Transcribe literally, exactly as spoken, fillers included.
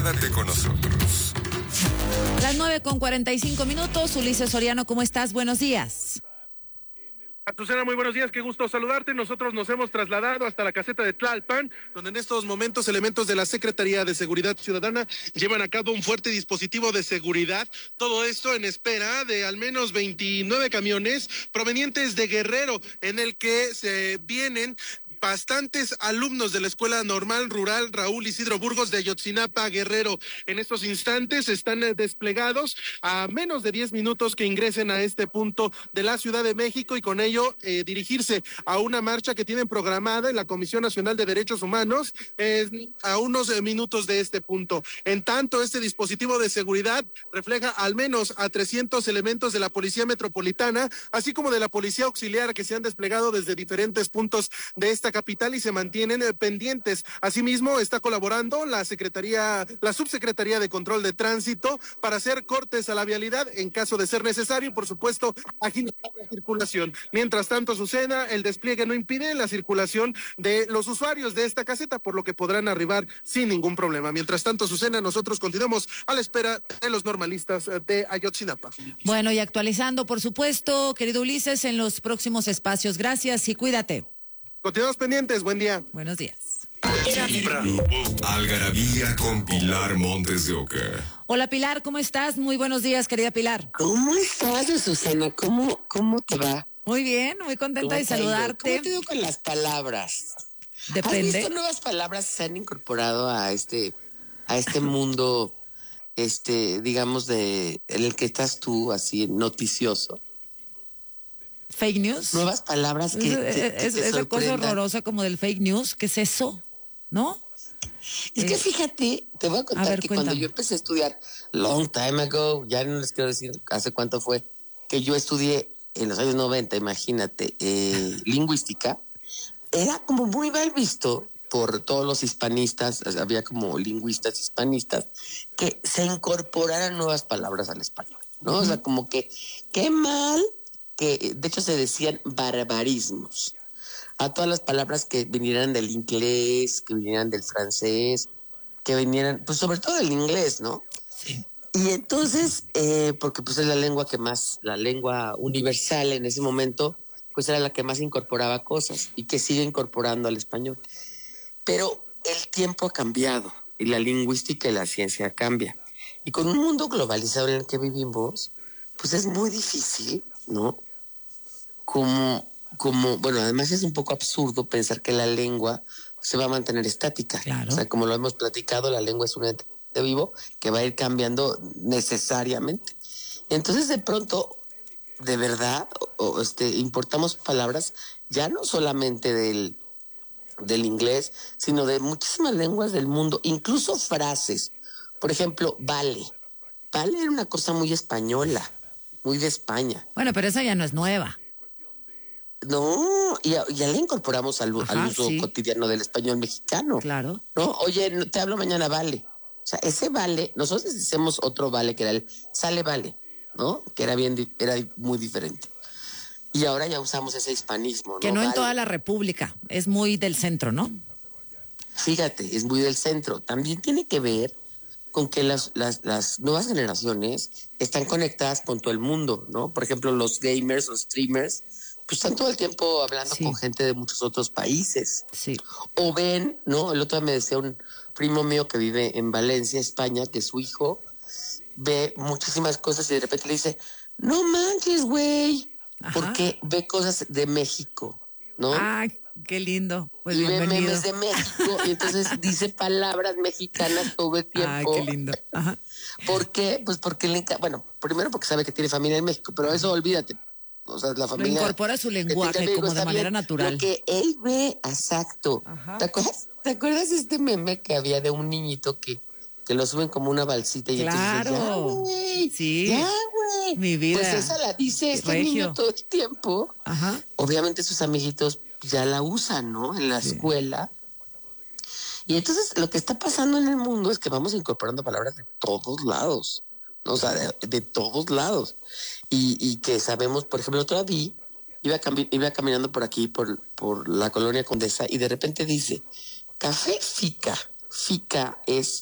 Quédate con nosotros. Las nueve con cuarenta y cinco minutos. Ulises Soriano, ¿cómo estás? Buenos días. Azucena, muy buenos días, qué gusto saludarte. Nosotros nos hemos trasladado hasta la caseta de Tlalpan, donde en estos momentos elementos de la Secretaría de Seguridad Ciudadana llevan a cabo un fuerte dispositivo de seguridad. Todo esto en espera de al menos veintinueve camiones provenientes de Guerrero, en el que se vienen bastantes alumnos de la Escuela Normal Rural Raúl Isidro Burgos de Ayotzinapa, Guerrero. En estos instantes están eh, desplegados a menos de diez minutos que ingresen a este punto de la Ciudad de México y con ello eh, dirigirse a una marcha que tienen programada en la Comisión Nacional de Derechos Humanos eh, a unos eh, minutos de este punto. En tanto, este dispositivo de seguridad refleja al menos a trescientos elementos de la Policía Metropolitana, así como de la Policía Auxiliar que se han desplegado desde diferentes puntos de esta capital y se mantienen eh, pendientes. Asimismo, está colaborando la Secretaría, la Subsecretaría de Control de Tránsito para hacer cortes a la vialidad en caso de ser necesario y, por supuesto, agilizar la circulación. Mientras tanto, Azucena, el despliegue no impide la circulación de los usuarios de esta caseta, por lo que podrán arribar sin ningún problema. Mientras tanto, Azucena, nosotros continuamos a la espera de los normalistas de Ayotzinapa. Bueno, y actualizando, por supuesto, querido Ulises, en los próximos espacios. Gracias y cuídate. Continuamos pendientes, buen día. Buenos días. Algarabía con Pilar Montes de Oca. Hola Pilar, ¿cómo estás? Muy buenos días, querida Pilar. ¿Cómo estás, Susana? ¿Cómo, cómo te va? Muy bien, muy contenta de saludarte. ¿Cómo te digo con las palabras? Depende. ¿Has visto nuevas palabras que se han incorporado a este, a este mundo, este, digamos, de en el que estás tú, así, noticioso? Fake news. Nuevas palabras que, es, te, que es, te esa cosa sorprendan. horrorosa como del fake news. ¿Qué es eso? ¿No? Es que fíjate, te voy a contar a ver, que cuéntame. cuando yo empecé a estudiar long time ago, ya no les quiero decir hace cuánto fue, que yo estudié en los años noventa, imagínate, eh, lingüística, era como muy mal visto por todos los hispanistas, había como lingüistas hispanistas, que se incorporaran nuevas palabras al español, ¿no? Uh-huh. O sea, como que, qué mal, que de hecho se decían barbarismos a todas las palabras que vinieran del inglés, que vinieran del francés, que vinieran, pues sobre todo del inglés, ¿no? Sí. Y entonces, eh, porque pues es la lengua que más, la lengua universal en ese momento, pues era la que más incorporaba cosas y que sigue incorporando al español. Pero el tiempo ha cambiado y la lingüística y la ciencia cambia. Y con un mundo globalizado en el que vivimos, pues es muy difícil, ¿no? Como, como, bueno, además es un poco absurdo pensar que la lengua se va a mantener estática. Claro. O sea, como lo hemos platicado, la lengua es un ente vivo que va a ir cambiando necesariamente. Entonces, de pronto, de verdad, o, o este, importamos palabras ya no solamente del, del inglés, sino de muchísimas lenguas del mundo, incluso frases. Por ejemplo, vale. Vale era una cosa muy española, muy de España. Bueno, pero esa ya no es nueva. No, ya, ya la incorporamos al, Ajá, al uso sí. cotidiano del español mexicano. Claro. No, oye, te hablo mañana, vale. O sea, ese vale, nosotros hicimos otro vale que era el sale vale, ¿no? Que era bien, era muy diferente. Y ahora ya usamos ese hispanismo, ¿no? Que no en vale. toda la República, es muy del centro, ¿no? Fíjate, es muy del centro. También tiene que ver con que las, las, las nuevas generaciones están conectadas con todo el mundo, ¿no? Por ejemplo, los gamers, los streamers, pues están todo el tiempo hablando sí. con gente de muchos otros países. Sí. O ven, ¿no? El otro día me decía un primo mío que vive en Valencia, España, que su hijo ve muchísimas cosas y de repente le dice, no manches, güey, porque ve cosas de México, ¿no? Ah, qué lindo. Pues y ve bienvenido. memes de México y entonces dice palabras mexicanas todo el tiempo. Ah, qué lindo. Ajá. ¿Por qué? Pues porque le encanta, bueno, primero porque sabe que tiene familia en México, pero eso olvídate. O sea, la familia. Lo incorpora a su lenguaje amigo, como de manera bien. natural. Lo que él ve, exacto. Ajá. ¿Te acuerdas? ¿Te acuerdas de este meme que había de un niñito que, que lo suben como una balsita y claro. entonces dice, ya, güey, sí. ya, güey. Mi vida. Pues esa la dice este Regio. niño todo el tiempo. Ajá. Obviamente sus amiguitos ya la usan, ¿no? En la sí. escuela. Y entonces lo que está pasando en el mundo es que vamos incorporando palabras de todos lados. O sea, de, de todos lados. Y, y que sabemos, por ejemplo, otra vez iba, cami- iba caminando por aquí, por, por la colonia Condesa, y de repente dice, café fica. Fica es